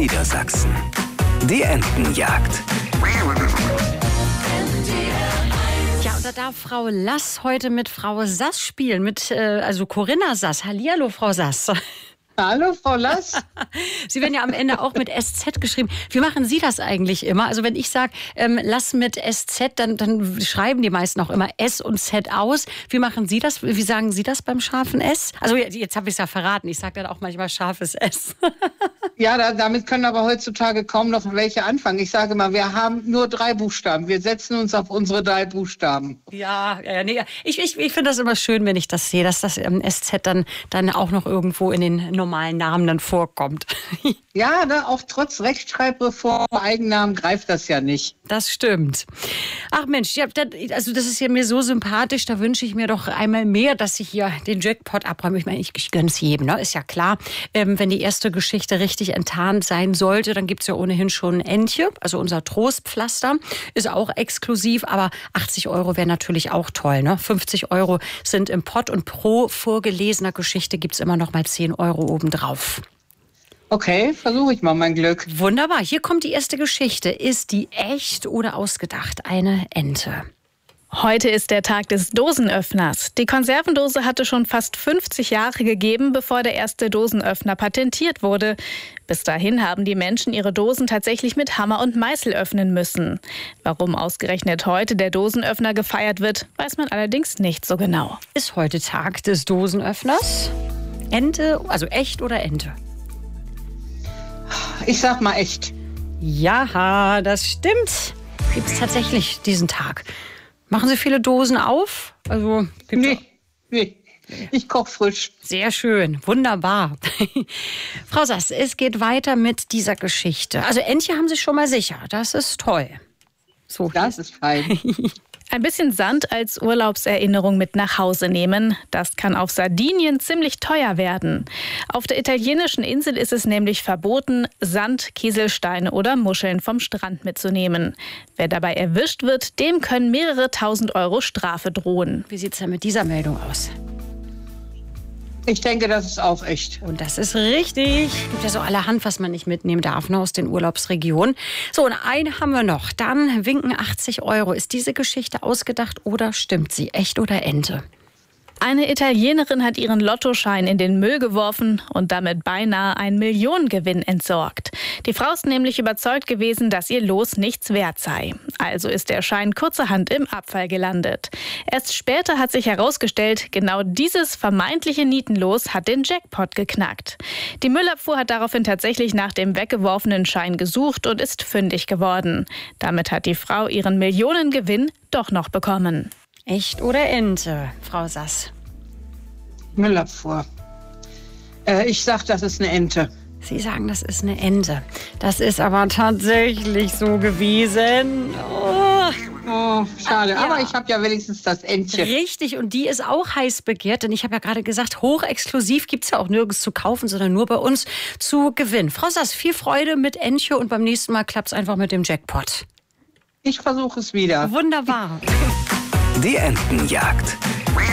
Niedersachsen. Die Entenjagd. Ja, und da darf Frau Lass heute mit Frau Sass spielen, also Corinna Sass. Hallihallo, Frau Sass. Hallo, Frau Lass. Sie werden ja am Ende auch mit SZ geschrieben. Wie machen Sie das eigentlich immer? Also wenn ich sage, Lass mit SZ, dann schreiben die meisten auch immer S und Z aus. Wie machen Sie das? Wie sagen Sie das beim scharfen S? Also jetzt habe ich es ja verraten. Ich sage dann auch manchmal scharfes S. Ja, damit können aber heutzutage kaum noch welche anfangen. Ich sage mal, wir haben nur 3 Buchstaben. Wir setzen uns auf unsere 3 Buchstaben. Ja, nee. Ich finde das immer schön, wenn ich das sehe, dass das SZ dann auch noch irgendwo in den normalen Namen dann vorkommt. Ja, auch trotz Rechtschreibreform, Eigennamen greift das ja nicht. Das stimmt. Ach Mensch, ja, das ist ja mir so sympathisch, da wünsche ich mir doch einmal mehr, dass Sie hier den Jackpot abräumen. Ich meine, ich gönne es jedem, ne? Ist ja klar. Wenn die erste Geschichte richtig enttarnt sein sollte, dann gibt es ja ohnehin schon Entje, also unser Trostpflaster, ist auch exklusiv, aber 80 € wäre natürlich auch toll, ne? 50 € sind im Pott und pro vorgelesener Geschichte gibt es immer noch mal 10 € obendrauf. Okay, versuche ich mal mein Glück. Wunderbar, hier kommt die erste Geschichte. Ist die echt oder ausgedacht? Eine Ente. Heute ist der Tag des Dosenöffners. Die Konservendose hatte schon fast 50 Jahre gegeben, bevor der erste Dosenöffner patentiert wurde. Bis dahin haben die Menschen ihre Dosen tatsächlich mit Hammer und Meißel öffnen müssen. Warum ausgerechnet heute der Dosenöffner gefeiert wird, weiß man allerdings nicht so genau. Ist heute Tag des Dosenöffners? Ente, also echt oder Ente? Ich sag mal echt. Ja, das stimmt. Gibt es tatsächlich diesen Tag. Machen Sie viele Dosen auf? Also Nee. Ich koche frisch. Sehr schön, wunderbar. Frau Sass, es geht weiter mit dieser Geschichte. Also Entje haben Sie schon mal sicher. Das ist toll. So, das ist fein. Ein bisschen Sand als Urlaubserinnerung mit nach Hause nehmen. Das kann auf Sardinien ziemlich teuer werden. Auf der italienischen Insel ist es nämlich verboten, Sand, Kieselsteine oder Muscheln vom Strand mitzunehmen. Wer dabei erwischt wird, dem können mehrere 1000 € Strafe drohen. Wie sieht es denn mit dieser Meldung aus? Ich denke, das ist auch echt. Und das ist richtig. Gibt ja so allerhand, was man nicht mitnehmen darf, ne, aus den Urlaubsregionen. So, und einen haben wir noch. Dann winken 80 €. Ist diese Geschichte ausgedacht oder stimmt sie? Echt oder Ente? Eine Italienerin hat ihren Lottoschein in den Müll geworfen und damit beinahe einen Millionengewinn entsorgt. Die Frau ist nämlich überzeugt gewesen, dass ihr Los nichts wert sei. Also ist der Schein kurzerhand im Abfall gelandet. Erst später hat sich herausgestellt, genau dieses vermeintliche Nietenlos hat den Jackpot geknackt. Die Müllabfuhr hat daraufhin tatsächlich nach dem weggeworfenen Schein gesucht und ist fündig geworden. Damit hat die Frau ihren Millionengewinn doch noch bekommen. Echt oder Ente, Frau Sass? Müllabfuhr. Ich sag, das ist eine Ente. Sie sagen, das ist eine Ente. Das ist aber tatsächlich so gewesen. Oh, schade. Ja. Aber ich habe ja wenigstens das Entchen. Richtig, und die ist auch heiß begehrt, denn ich habe ja gerade gesagt, hochexklusiv gibt es ja auch nirgends zu kaufen, sondern nur bei uns zu gewinnen. Frau Sass, viel Freude mit Entche und beim nächsten Mal klappt es einfach mit dem Jackpot. Ich versuche es wieder. Wunderbar. Die Entenjagd.